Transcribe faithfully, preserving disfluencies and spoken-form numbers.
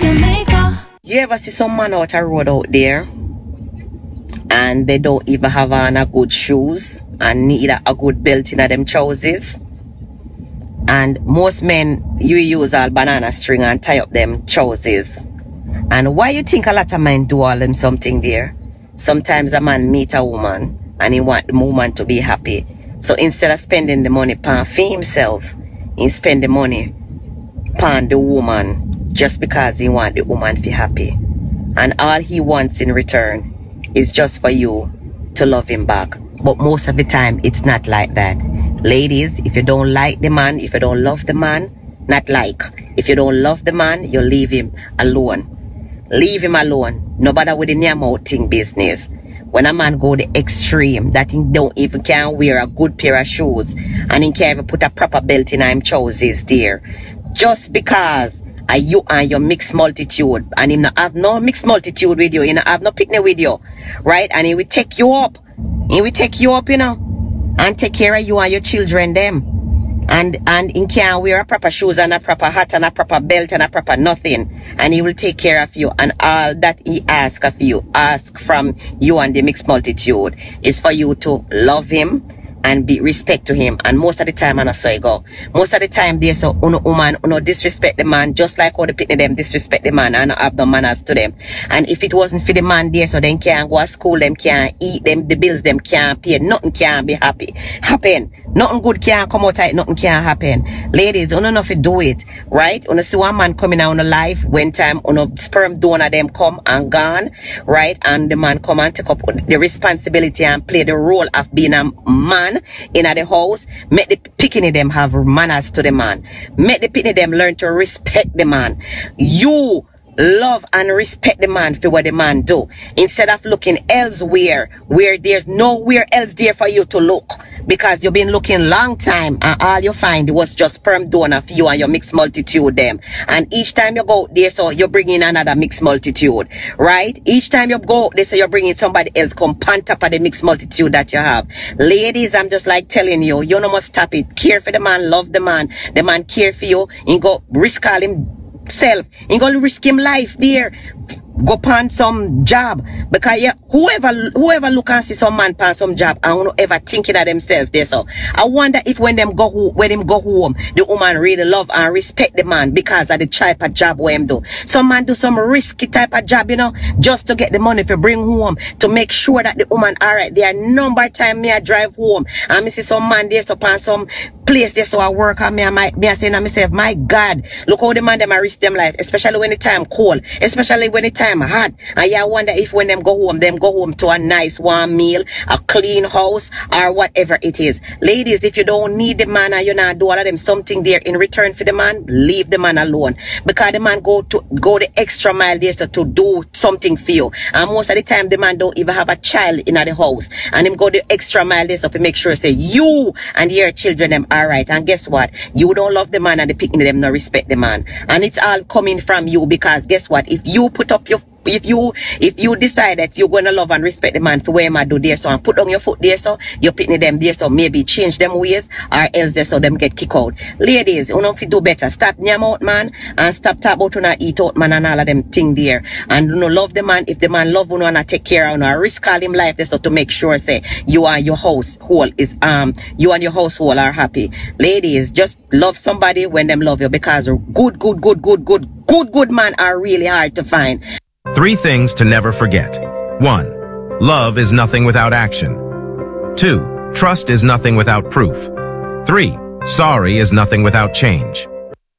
Jamaica. You ever see some man out a road out there and they don't even have on a good shoes and neither a good belt in them trousers? And most men, you use all banana string and tie up them trousers. And why you think a lot of men do all them something there? Sometimes a man meet a woman and he want the woman to be happy. So instead of spending the money pan for himself, he spend the money pan the woman just because he want the woman to be happy. And all he wants in return is just for you to love him back. But most of the time, it's not like that. Ladies, if you don't like the man, if you don't love the man, not like. If you don't love the man, you leave him alone. Leave him alone. No bother with the near mouth thing business. When a man go the extreme, that he don't even can wear a good pair of shoes and he can't even put a proper belt in him trousers there. Just because are you and your mixed multitude and him not have no mixed multitude with you, he not have no picnic with you, right? And he will take you up. He will take you up, you know, and take care of you and your children them. And and he can't wear a proper shoes and a proper hat and a proper belt and a proper nothing. And he will take care of you. And all that he asks of you, ask from you and the mixed multitude, is for you to love him and be respect to him. And most of the time, I know so you go. Most of the time, there's so uno woman, uno disrespect the man, just like how the pitney them disrespect the man and have no manners to them. And if it wasn't for the man there, so then can't go to school, them can't eat, them the bills them can't pay, nothing can be happy. Happen. Nothing good can come out, nothing can happen. Ladies, you don't know if you do it, right? You see one man coming out on life, when time on sperm donor them come and gone, right? And the man come and take up the responsibility and play the role of being a man in the house. Make the picking them have manners to the man. Make the picking them learn to respect the man. You love and respect the man for what the man do, instead of looking elsewhere where there's nowhere else there for you to look, because you've been looking long time and all you find was just sperm donor for you and your mixed multitude them. And each time you go out there, so you're bringing another mixed multitude, right? Each time you go out there, so you're bringing somebody else come on top of the mixed multitude that you have. Ladies, I'm just like telling you, you no must stop it. Care for the man, love the man. The man care for you, and go risk all him self. He gonna risk him life there. Go upon some job, because yeah, whoever whoever look and see some man pan some job and won't ever thinking of themselves there. So I wonder if when them go home, when them go home, the woman really love and respect the man because of the type of job where him do. Some man do some risky type of job, you know, just to get the money to bring home, to make sure that the woman alright. There are number of time me I drive home and me see some man there so pan some place there so I work and me I might me I saying to myself, my God, look how the man them I risk them life, especially when the time cold, especially when the time hot. And yeah, I wonder if when them go home, them go home to a nice warm meal, a clean house, or whatever it is. Ladies, if you don't need the man and you not do all of them something there in return for the man, leave the man alone. Because the man go to go the extra mile there so to do something for you. And most of the time the man don't even have a child in the house. And him go the extra mile there so to make sure say you and your children them alright. And guess what? You don't love the man and the picking them not respect the man. And it's all coming from you, because guess what? If you put up your If you if you decide that you're gonna love and respect the man for where him do there, so and put on your foot there, so you picking them there, so maybe change them ways, or else there so them get kicked out. Ladies, you know if you do better, stop nyam out man and stop talk about you not eat out man and all of them thing there. And you know love the man. If the man love you and take care of you, or risk all him life there so to make sure say you and your household is um you and your household are happy. Ladies, just love somebody when them love you, because good good good good good good good man are really hard to find. Three things to never forget. One, love is nothing without action. Two, trust is nothing without proof. Three, sorry is nothing without change.